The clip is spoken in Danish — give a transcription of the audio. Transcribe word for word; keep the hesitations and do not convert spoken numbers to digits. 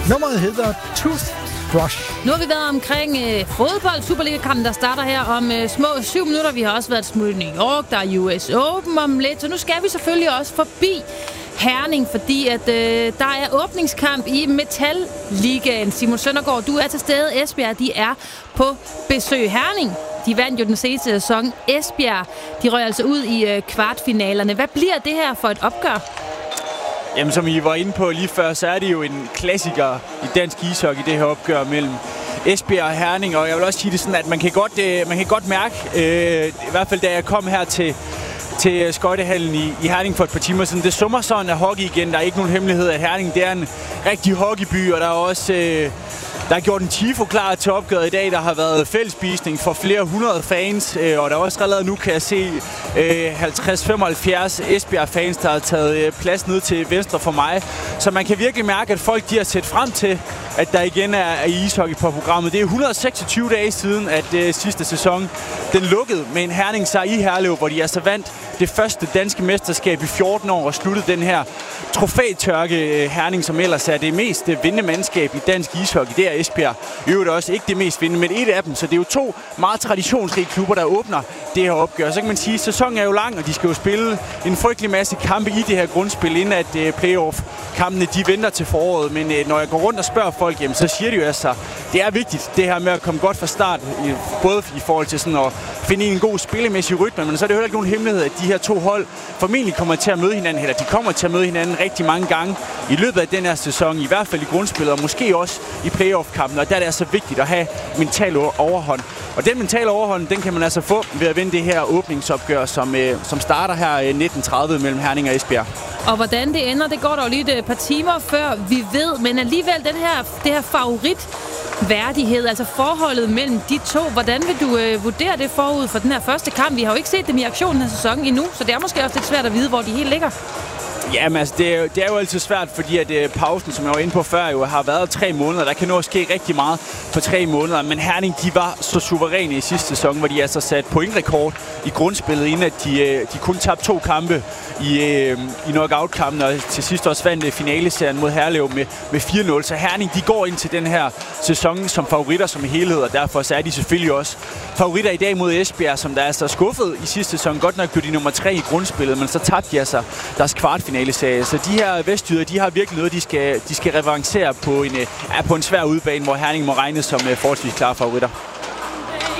Nummeret hedder Toothbrush. Nu har vi været omkring øh, fodbold, Superliga-kampen, der starter her om øh, små syv minutter. Vi har også været smut i New York, der er U S Open om lidt, så nu skal vi selvfølgelig også forbi Herning, fordi at øh, der er åbningskamp i Metal-ligaen. Simon Søndergaard, du er til stede. Esbjerg, de er på besøg. Herning, de vandt jo den seneste sæson. Esbjerg, de røg altså ud i øh, kvartfinalerne. Hvad bliver det her for et opgør? Jamen, som I var inde på lige før, så er det jo en klassiker i dansk ishockey, det her opgør mellem Esbjerg og Herning. Og jeg vil også sige det sådan, at man kan godt, øh, man kan godt mærke, øh, i hvert fald da jeg kom her til til skøjtehallen i, i Herning for et par timer siden. Det summer sådan af hockey igen. Der er ikke nogen hemmelighed, at Herning det er en rigtig hockeyby, og der er også øh, der er gjort en tifo klar til opgøret i dag. Der har været fællesspisning for flere hundrede fans, øh, og der er også allerede nu, kan jeg se, øh, halvtreds til femoghalvfjerds Esbjerg-fans, der har taget øh, plads ned til venstre for mig. Så man kan virkelig mærke, at folk de har set frem til, at der igen er, er ishockey på programmet. Det er et hundrede og seksogtyve dage siden, at øh, sidste sæson den lukkede med en Herning sejr i Herlev, hvor de altså vandt det første danske mesterskab i fjorten år og sluttede den her trofætørke øh, Herning, som ellers er det mest øh, vindende mandskab i dansk ishockey. Det er Esbjerg. I øvrigt også ikke det mest vindende, men et af dem. Så det er jo to meget traditionsrige klubber, der åbner det her opgør. Så kan man sige, at sæsonen er jo lang, og de skal jo spille en frygtelig masse kampe i det her grundspil, inden at øh, playoff-kampene de venter til foråret. Men øh, når jeg går rundt og spørger folk, jamen, så siger de jo altså, det er vigtigt, det her med at komme godt fra start, i, både i forhold til sådan at finde en god spillemæssig rytme, men så er det jo heller ikke nogen hemmelighed, at de her to hold formentlig kommer til at møde hinanden, eller de kommer til at møde hinanden rigtig mange gange i løbet af den her sæson, i hvert fald i grundspillet, og måske også i playoff-kampen, og der er det altså vigtigt at have mental overhånd. Og den mentale overhånd, den kan man altså få ved at vinde det her åbningsopgør, som, øh, som starter her nitten tredive mellem Herning og Esbjerg. Og hvordan det ender, det går der jo lige et par timer før vi ved, men alligevel den her, det her favoritværdighed, altså forholdet mellem de to, hvordan vil du øh, vurdere det forud for den her første kamp? Vi har jo ikke set dem i aktion den her sæson endnu, så det er måske også lidt svært at vide, hvor de helt ligger. Jamen altså, det er, jo, det er jo altid svært, fordi at uh, pausen, som jeg var inde på før, jo har været tre måneder. Der kan nå at ske rigtig meget på tre måneder, men Herning, de var så suveræne i sidste sæson, hvor de altså satte pointrekord i grundspillet, inden at de, uh, de kun tabte to kampe i, uh, i knockout-kampen, og til sidst også vandt finaleserien mod Herlev med, med fire nul. Så Herning, de går ind til den her sæson som favoritter som helhed, og derfor så er de selvfølgelig også favoritter i dag mod Esbjerg, som der er så skuffet i sidste sæson. Godt nok blev de nummer tre i grundspillet, men så tabte de altså deres kvartfinale. Så de her vestjyder, de har virkelig noget, de skal, de skal revancere på en, er på en svær udbane, hvor Herning må regnes som forholdsvis klare favoritter.